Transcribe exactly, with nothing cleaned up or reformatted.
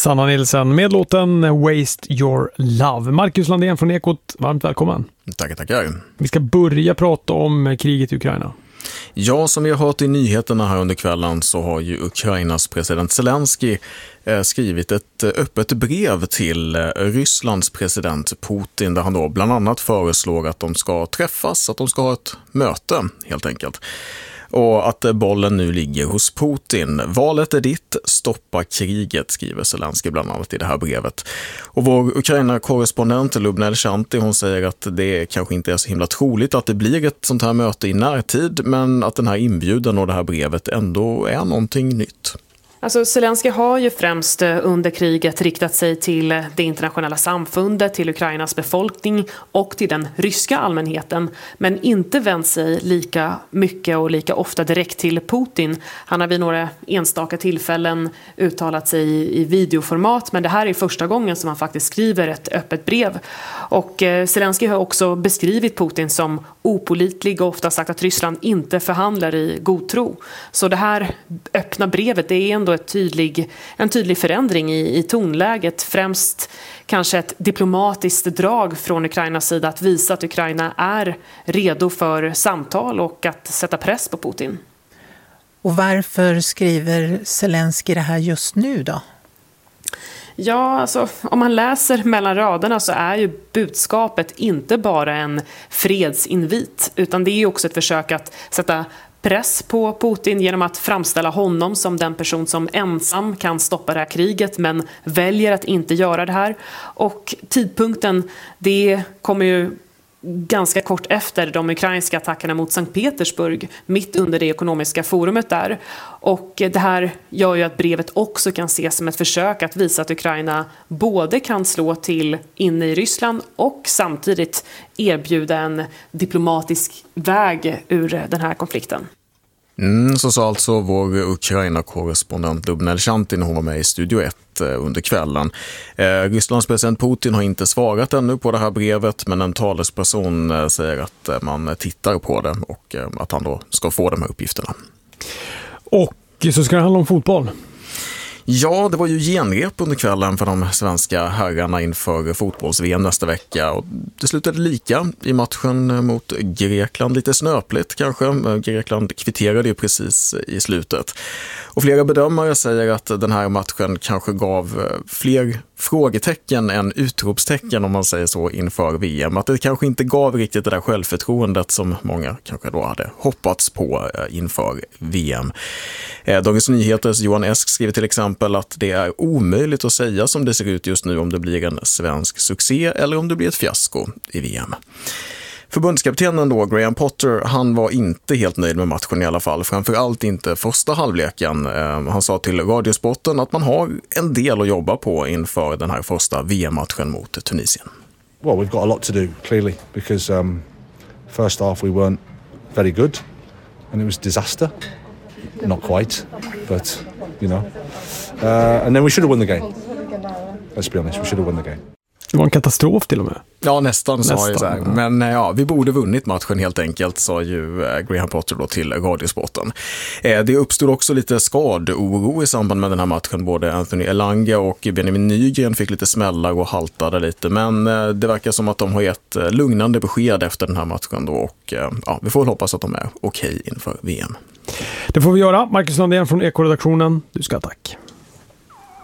Sanna Nilsson med låten Waste Your Love. Marcus Landén från Ekot, varmt välkommen. Tackar, tackar. Vi ska börja prata om kriget i Ukraina. Ja, som vi har hört i nyheterna här under kvällen så har ju Ukrainas president Zelensky eh, skrivit ett eh, öppet brev till eh, Rysslands president Putin där han då bland annat föreslår att de ska träffas, att de ska ha ett möte helt enkelt. Och att bollen nu ligger hos Putin. Valet är ditt, stoppa kriget, skriver Zelensky bland annat i det här brevet. Och vår Ukraina-korrespondent Lubna Elchanti, hon säger att det kanske inte är så himla troligt att det blir ett sånt här möte i närtid, men att den här inbjudan och det här brevet ändå är någonting nytt. Alltså Zelensky har ju främst under kriget riktat sig till det internationella samfundet, till Ukrainas befolkning och till den ryska allmänheten, men inte vänt sig lika mycket och lika ofta direkt till Putin. Han har vid några enstaka tillfällen uttalat sig i, i videoformat, men det här är första gången som han faktiskt skriver ett öppet brev. Och eh, Zelensky har också beskrivit Putin som opålitlig och ofta sagt att Ryssland inte förhandlar i god tro. Så det här öppna brevet, det är ändå ett tydlig, en tydlig förändring i, i tonläget, främst kanske ett diplomatiskt drag från Ukrainas sida att visa att Ukraina är redo för samtal och att sätta press på Putin. Och varför skriver Zelensky det här just nu då? Ja, alltså, om man läser mellan raderna så är ju budskapet inte bara en fredsinvit, utan det är ju också ett försök att sätta press på Putin genom att framställa honom som den person som ensam kan stoppa det här kriget men väljer att inte göra det här. Och tidpunkten, det kommer ju ganska kort efter de ukrainska attackerna mot Sankt Petersburg, mitt under det ekonomiska forumet där. Och det här gör ju att brevet också kan ses som ett försök att visa att Ukraina både kan slå till inne i Ryssland och samtidigt erbjuda en diplomatisk väg ur den här konflikten. Mm, så sa alltså vår Ukraina-korrespondent Lubna Elchanti när hon var med i Studio ett eh, under kvällen. Eh, Rysslands president Putin har inte svarat ännu på det här brevet, men en talesperson eh, säger att eh, man tittar på det och eh, att han då ska få de här uppgifterna. Och så ska det handla om fotboll. Ja, det var ju genrep under kvällen för de svenska herrarna inför fotbolls-V M nästa vecka. Och det slutade lika i matchen mot Grekland. Lite snöpligt kanske. Grekland kvitterade ju precis i slutet. Och flera bedömare säger att den här matchen kanske gav fler frågetecken än utropstecken, om man säger så, inför V M. Att det kanske inte gav riktigt det där självförtroendet som många kanske då hade hoppats på inför V M. Dagens Nyheters Johan Esk skriver till exempel att det är omöjligt att säga som det ser ut just nu om det blir en svensk succé eller om det blir ett fiasko i V M. Förbundskaptenen då, Graham Potter, han var inte helt nöjd med matchen i alla fall. Framförallt inte första halvleken. Han sa till Radiosporten att man har en del att jobba på inför den här första V M-matchen mot Tunisien. Well, we've got a lot to do, clearly, because um, first half we weren't very good and it was disaster. Not quite, but, you know. Uh, and then we should have won the game. Let's be honest, we should have won the game. Det var en katastrof till och med. Ja, nästan, nästan sa jag så här. Men ja, vi borde vunnit matchen helt enkelt, sa ju Graham Potter då till Radiosporten. Det uppstod också lite skadoro i samband med den här matchen. Både Anthony Elanga och Benjamin Nygren fick lite smällar och haltade lite. Men det verkar som att de har gett lugnande besked efter den här matchen då. Och ja, vi får hoppas att de är okej inför V M. Det får vi göra. Marcus Landén från Eko-redaktionen. Du ska tack.